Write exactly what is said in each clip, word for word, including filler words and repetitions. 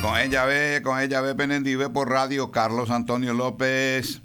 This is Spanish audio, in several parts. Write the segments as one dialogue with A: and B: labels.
A: Con ella ve, con ella ve Penendive por radio, Carlos Antonio López.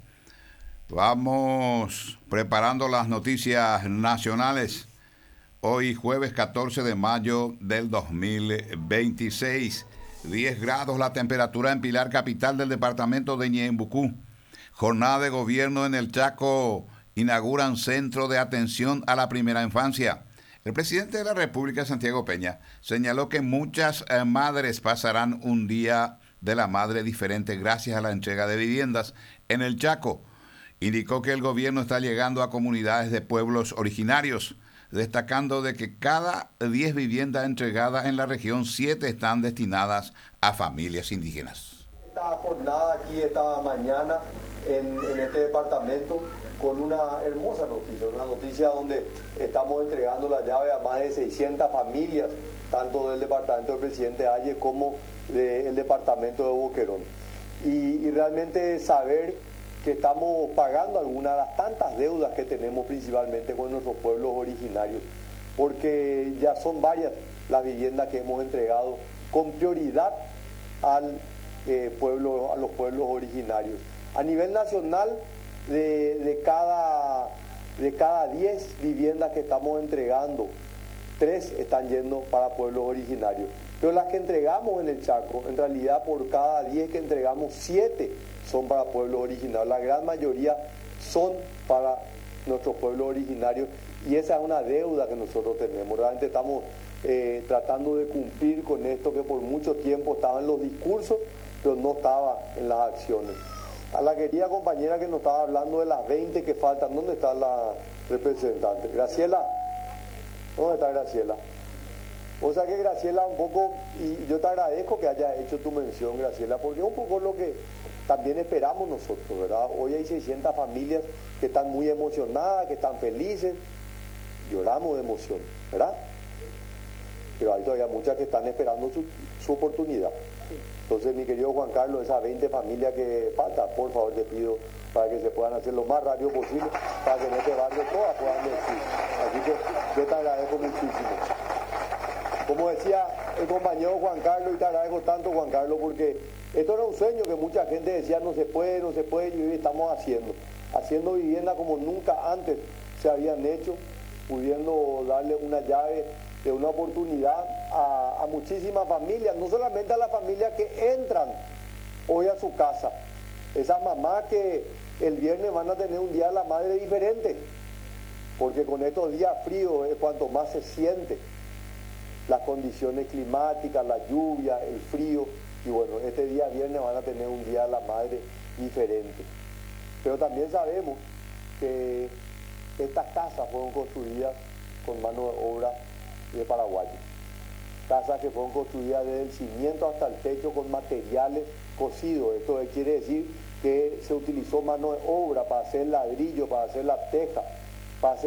A: Vamos preparando las noticias nacionales. Hoy jueves catorce de mayo del dos mil veintiséis. diez grados la temperatura en Pilar, capital del departamento de Ñeembucú. Jornada de gobierno en el Chaco. Inauguran centro de atención a la primera infancia. El presidente de la República, Santiago Peña, señaló que muchas eh, madres pasarán un día de la madre diferente gracias a la entrega de viviendas en el Chaco. Indicó que el gobierno está llegando a comunidades de pueblos originarios, destacando de que cada diez viviendas entregadas en la región, siete están destinadas a familias indígenas.
B: Esta jornada aquí, esta mañana, en, en este departamento, con una hermosa noticia, una noticia donde estamos entregando la llave a más de seiscientas familias, tanto del departamento del presidente Aye como del departamento de Boquerón. Y, y realmente saber que estamos pagando algunas de las tantas deudas que tenemos principalmente con nuestros pueblos originarios, porque ya son varias las viviendas que hemos entregado con prioridad al eh, pueblo, a los pueblos originarios. A nivel nacional, de, de cada de cada diez viviendas que estamos entregando, tres están yendo para pueblos originarios. Pero las que entregamos en el Chaco, en realidad por cada diez que entregamos, siete son para pueblos originarios. La gran mayoría son para nuestros pueblos originarios y esa es una deuda que nosotros tenemos. Realmente estamos eh, tratando de cumplir con esto que por mucho tiempo estaba en los discursos, pero no estaba en las acciones. A la querida compañera que nos estaba hablando de las veinte que faltan, ¿dónde está la representante? Graciela, ¿dónde está Graciela? O sea que Graciela un poco, y yo te agradezco que hayas hecho tu mención, Graciela, porque es un poco lo que también esperamos nosotros, ¿verdad? Hoy hay seiscientas familias que están muy emocionadas, que están felices, lloramos de emoción, ¿verdad? Pero hay todavía muchas que están esperando su, su oportunidad. Entonces, mi querido Juan Carlos, esas veinte familias que faltan, por favor te pido para que se puedan hacer lo más rápido posible, para que en este barrio todas puedan decir. Así que yo te agradezco muchísimo. Como decía el compañero Juan Carlos, y te agradezco tanto, Juan Carlos, porque esto era un sueño que mucha gente decía no se puede, no se puede, y hoy estamos haciendo. Haciendo vivienda como nunca antes se habían hecho, pudiendo darle una llave de una oportunidad a, a muchísimas familias, no solamente a las familias que entran hoy a su casa, esas mamás que el viernes van a tener un día de la madre diferente, porque con estos días fríos es cuanto más se siente las condiciones climáticas, la lluvia, el frío, y bueno, este día viernes van a tener un día de la madre diferente. Pero también sabemos que estas casas fueron construidas con mano de obra de paraguayos. Casas que fueron construidas desde el cimiento hasta el techo con materiales cocidos. Esto quiere decir que se utilizó mano de obra para hacer ladrillo, para hacer la teja, para hacer